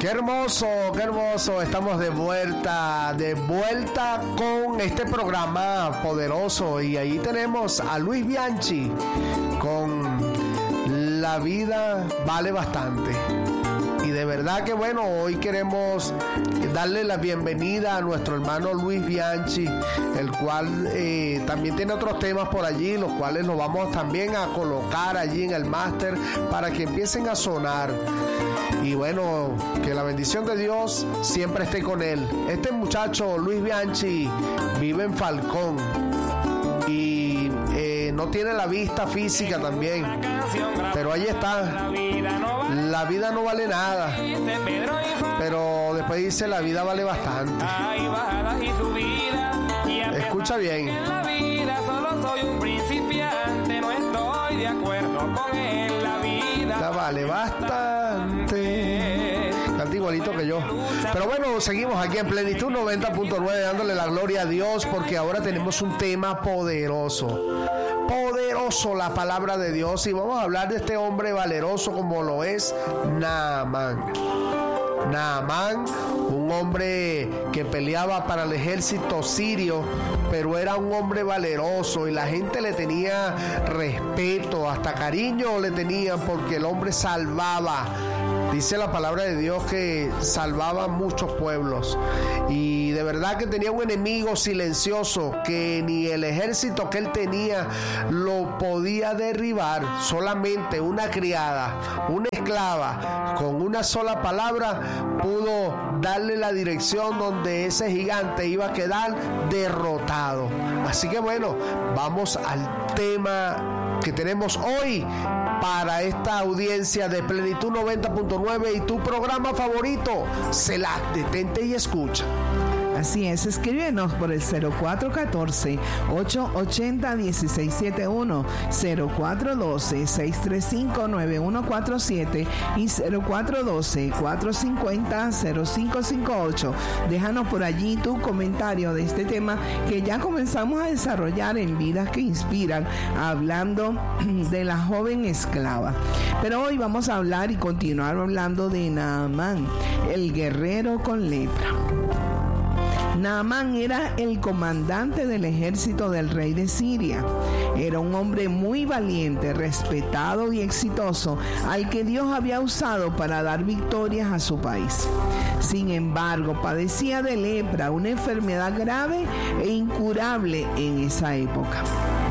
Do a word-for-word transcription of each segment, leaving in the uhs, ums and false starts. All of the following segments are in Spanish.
Qué hermoso, qué hermoso. Estamos de vuelta, de vuelta con este programa poderoso. Y ahí tenemos a Luis Bianchi con La vida vale bastante. Y de verdad que bueno, hoy queremos darle la bienvenida a nuestro hermano Luis Bianchi, el cual eh, también tiene otros temas por allí, los cuales los vamos también a colocar allí en el máster para que empiecen a sonar. Y bueno, que la bendición de Dios siempre esté con él. Este muchacho, Luis Bianchi, vive en Falcón y eh, no tiene la vista física también, pero ahí está. La vida no vale nada, pero después dice la vida vale bastante. Escucha bien. En la vida solo soy un principiante, no estoy de acuerdo con él. La vida La vale bastante. Canta igualito que yo. Pero bueno, seguimos aquí en Plenitud noventa punto nueve dándole la gloria a Dios, porque ahora tenemos un tema poderoso. Poderoso la palabra de Dios, y vamos a hablar de este hombre valeroso como lo es Naamán. Naamán, un hombre que peleaba para el ejército sirio, pero era un hombre valeroso y la gente le tenía respeto, hasta cariño le tenían, porque el hombre salvaba. Dice la palabra de Dios que salvaba muchos pueblos, y de verdad que tenía un enemigo silencioso que ni el ejército que él tenía lo podía derribar. Solamente una criada, una esclava, con una sola palabra pudo darle la dirección donde ese gigante iba a quedar derrotado. Así que bueno, vamos al tema que tenemos hoy para esta audiencia de Plenitud noventa punto nueve y tu programa favorito, Selah. Detente y escucha. Así es, escríbenos por el cero cuatro uno cuatro, ocho ocho cero, uno seis siete uno, cero cuatro uno dos, seis tres cinco, nueve uno cuatro siete y cero cuatro uno dos, cuatro cinco cero, cero cinco cinco ocho. Déjanos por allí tu comentario de este tema que ya comenzamos a desarrollar en Vidas que Inspiran, hablando de la joven esclava. Pero hoy vamos a hablar y continuar hablando de Naamán, el guerrero con lepra. Naamán era el comandante del ejército del rey de Siria. Era un hombre muy valiente, respetado y exitoso, al que Dios había usado para dar victorias a su país. Sin embargo, padecía de lepra, una enfermedad grave e incurable en esa época.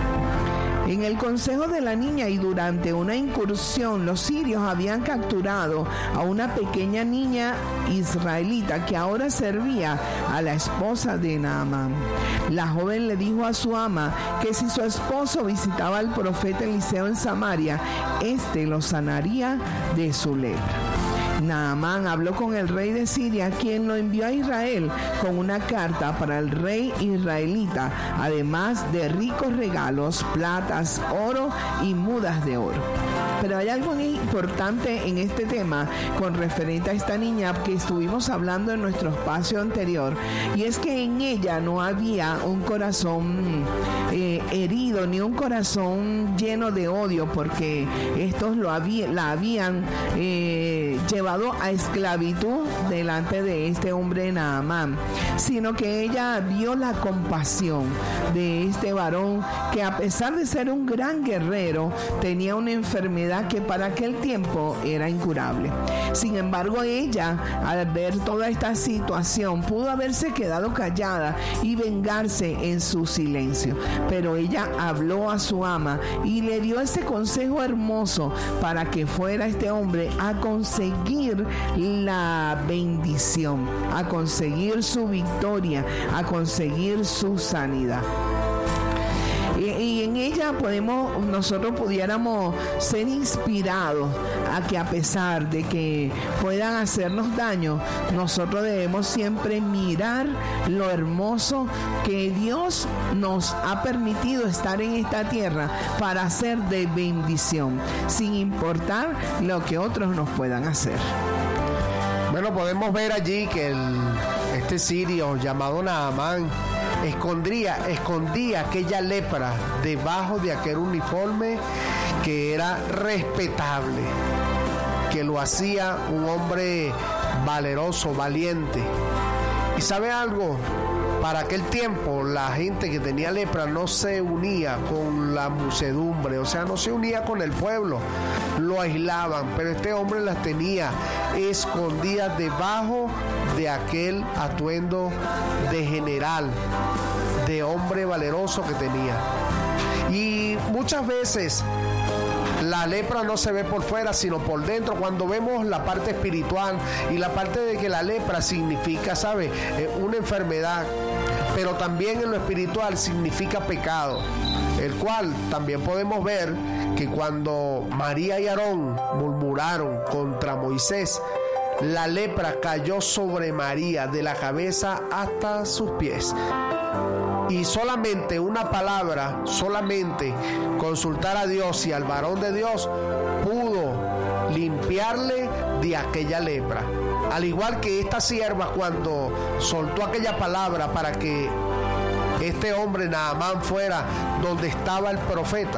En el consejo de la niña y durante una incursión, los sirios habían capturado a una pequeña niña israelita que ahora servía a la esposa de Naamán. La joven le dijo a su ama que si su esposo visitaba al profeta Eliseo en Samaria, éste lo sanaría de su lepra. Naamán habló con el rey de Siria, quien lo envió a Israel con una carta para el rey israelita, además de ricos regalos, platas, oro y mudas de oro. Pero hay algo importante en este tema con referente a esta niña que estuvimos hablando en nuestro espacio anterior, y es que en ella no había un corazón eh, herido ni un corazón lleno de odio, porque estos lo había, la habían eh, llevado a esclavitud delante de este hombre Naamán, sino que ella vio la compasión de este varón que, a pesar de ser un gran guerrero, tenía una enfermedad que para aquel tiempo era incurable. Sin embargo, ella, al ver toda esta situación, pudo haberse quedado callada y vengarse en su silencio, pero ella habló a su ama y le dio ese consejo hermoso para que fuera este hombre a conseguir la bendición, a conseguir su victoria, a conseguir su sanidad. Y, y en ella podemos, nosotros pudiéramos ser inspirados a que, a pesar de que puedan hacernos daño, nosotros debemos siempre mirar lo hermoso que Dios nos ha permitido estar en esta tierra para hacer de bendición, sin importar lo que otros nos puedan hacer. Bueno, podemos ver allí que el, este sirio llamado Naamán escondía, escondía aquella lepra debajo de aquel uniforme que era respetable. que lo hacía un hombre valeroso, valiente. ¿Y sabe algo? Para aquel tiempo la gente que tenía lepra no se unía con la muchedumbre, o sea, no se unía con el pueblo, lo aislaban, pero este hombre las tenía escondidas debajo de aquel atuendo de general, de hombre valeroso que tenía. Y muchas veces la lepra no se ve por fuera, sino por dentro. Cuando vemos la parte espiritual y la parte de que la lepra significa, ¿sabe?, eh, una enfermedad, pero también en lo espiritual significa pecado, el cual también podemos ver que cuando María y Aarón murmuraron contra Moisés, la lepra cayó sobre María de la cabeza hasta sus pies. Y solamente una palabra, solamente consultar a Dios y al varón de Dios pudo limpiarle de aquella lepra. Al igual que esta sierva, cuando soltó aquella palabra para que este hombre Naamán fuera donde estaba el profeta,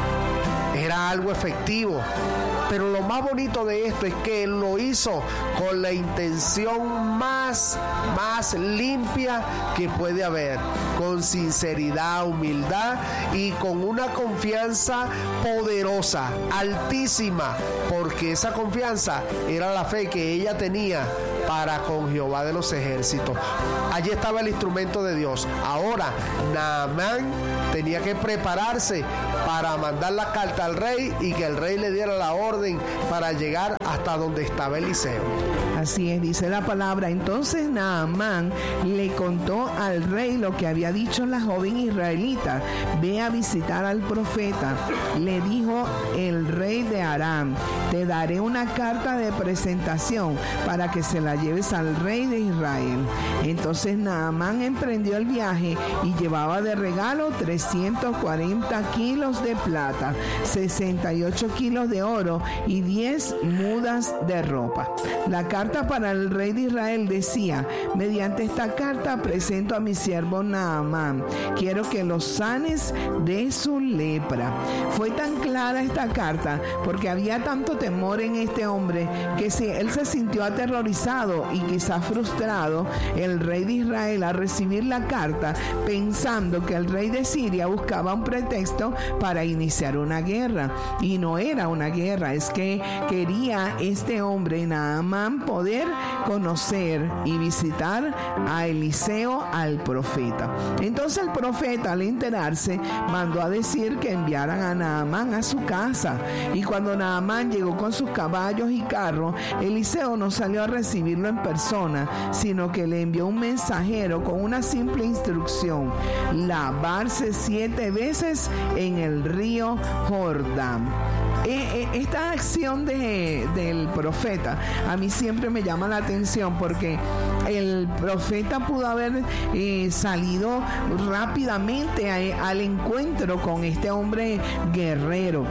era algo efectivo. Pero lo más bonito de esto es que él lo hizo con la intención más, más limpia que puede haber, con sinceridad, humildad y con una confianza poderosa, altísima, porque esa confianza era la fe que ella tenía para con Jehová de los ejércitos. Allí estaba el instrumento de Dios. Ahora Naamán tenía que prepararse para mandar la carta al rey y que el rey le diera la orden para llegar hasta donde estaba Eliseo. Así es, dice la palabra. Entonces Naamán le contó al rey lo que había dicho la joven israelita. Ve a visitar al profeta. Le dijo el rey de Aram: te daré una carta de presentación para que se la lleves al rey de Israel. Entonces Naamán emprendió el viaje y llevaba de regalo trescientos cuarenta kilos de plata, sesenta y ocho kilos de oro y diez mudas de ropa. La carta para el rey de Israel decía: mediante esta carta presento a mi siervo Naamán, quiero que lo sanes de su lepra. Fue tan clara esta carta porque había tanto temor en este hombre que si él se sintió aterrorizado y quizás frustrado, el rey de Israel, al recibir la carta, pensando que el rey de Siria buscaba un pretexto para iniciar una guerra, y no era una guerra, es que quería este hombre Naamán poder conocer y visitar a Eliseo, al profeta. Entonces el profeta, al enterarse, mandó a decir que enviaran a Naamán a su casa, y cuando Naamán llegó con sus caballos y carros, Eliseo no salió a recibirlo en persona, sino que le envió un mensajero con una simple instrucción: lavarse siete veces en el río Jordán. Esta acción de, del profeta a mí siempre me llama la atención, porque el profeta pudo haber eh, salido rápidamente a, al encuentro con este hombre guerrero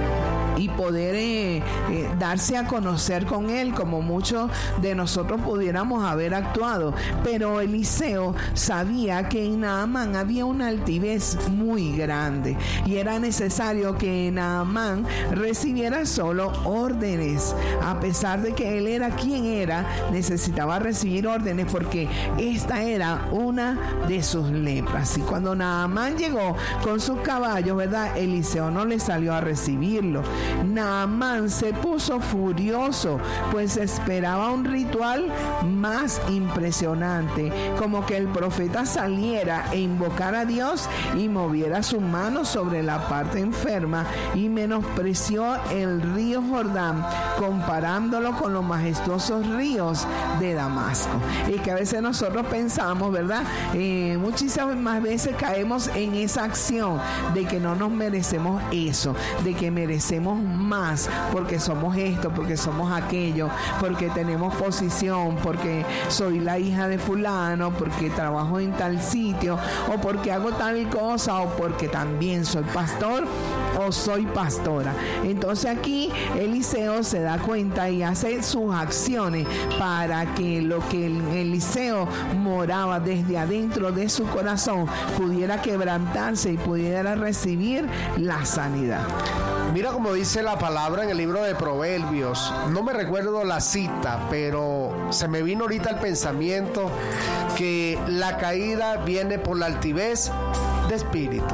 y poder eh, eh, darse a conocer con él, como muchos de nosotros pudiéramos haber actuado. Pero Eliseo sabía que en Naamán había una altivez muy grande y era necesario que Naamán recibiera solo órdenes. A pesar de que él era quien era, necesitaba recibir órdenes porque esta era una de sus lepras. Y cuando Naamán llegó con sus caballos, ¿verdad?, Eliseo no le salió a recibirlo. Naamán se puso furioso, pues esperaba un ritual más impresionante, como que el profeta saliera e invocara a Dios y moviera su mano sobre la parte enferma, y menospreció el río Jordán, comparándolo con los majestuosos ríos de Damasco. Y que a veces nosotros pensamos, ¿verdad? Eh, muchísimas más veces caemos en esa acción de que no nos merecemos eso, de que merecemos más porque somos esto, porque somos aquello, porque tenemos posición, porque soy la hija de fulano, porque trabajo en tal sitio, o porque hago tal cosa, o porque también soy pastor o soy pastora. Entonces aquí Eliseo se da cuenta y hace sus acciones para que lo que Eliseo moraba desde adentro de su corazón pudiera quebrantarse y pudiera recibir la sanidad. Mira como dice la palabra en el libro de Proverbios. No me recuerdo la cita, pero se me vino ahorita el pensamiento que la caída viene por la altivez de espíritu.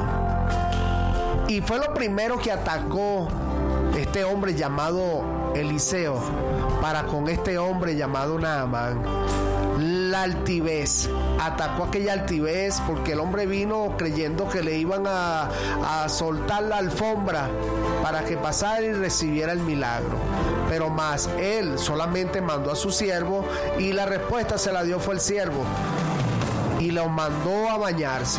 Y fue lo primero que atacó este hombre llamado Eliseo para con este hombre llamado Naamán. La altivez. Atacó aquella altivez porque el hombre vino creyendo que le iban a, a soltar la alfombra para que pasara y recibiera el milagro. Pero más, él solamente mandó a su siervo y la respuesta se la dio fue el siervo. Y lo mandó a bañarse.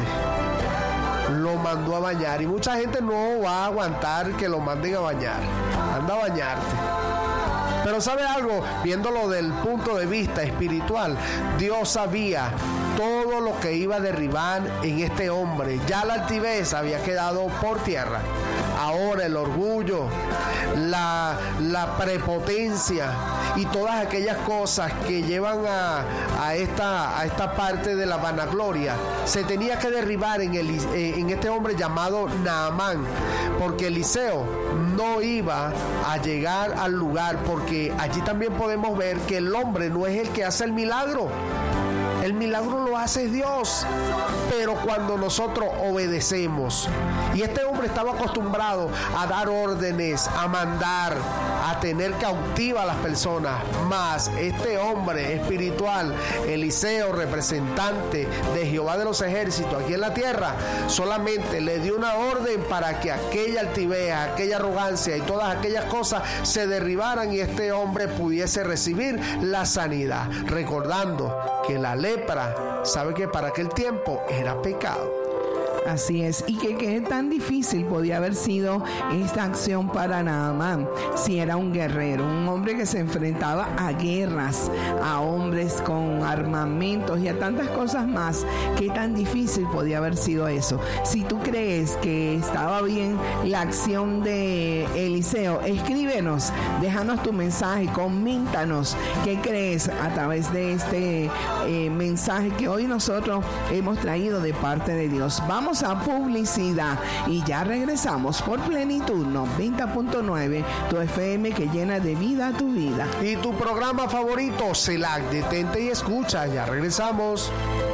Lo mandó a bañar. Y mucha gente no va a aguantar que lo manden a bañar. Anda a bañarte. Pero ¿sabe algo? Viéndolo del punto de vista espiritual, Dios sabía todo lo que iba a derribar en este hombre. Ya la altivez había quedado por tierra. Ahora el orgullo, la, la prepotencia y todas aquellas cosas que llevan a, a, esta, a esta parte de la vanagloria se tenía que derribar en, el, en este hombre llamado Naamán, porque Eliseo no iba a llegar al lugar, porque allí también podemos ver que el hombre no es el que hace el milagro. El milagro lo hace Dios, pero cuando nosotros obedecemos, y este hombre estaba acostumbrado a dar órdenes, a mandar, a tener cautiva a las personas, más este hombre espiritual, Eliseo, representante de Jehová de los ejércitos aquí en la tierra, solamente le dio una orden para que aquella altivez, aquella arrogancia y todas aquellas cosas se derribaran y este hombre pudiese recibir la sanidad, recordando que la lepra, sabe que para aquel tiempo era pecado. Así es, y que qué tan difícil podía haber sido esta acción para Naamán, si era un guerrero, un hombre que se enfrentaba a guerras, a hombres con armamentos y a tantas cosas más. Qué tan difícil podía haber sido eso. Si tú crees que estaba bien la acción de Eliseo, escríbenos, déjanos tu mensaje, coméntanos qué crees a través de este eh, mensaje que hoy nosotros hemos traído de parte de Dios. Vamos a publicidad y ya regresamos por Plenitud noventa punto nueve, tu F M que llena de vida tu vida. Y tu programa favorito, Celac, detente y escucha, ya regresamos.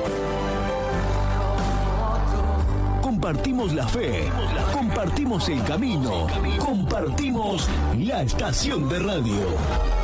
Compartimos la fe, compartimos el camino, compartimos la estación de radio.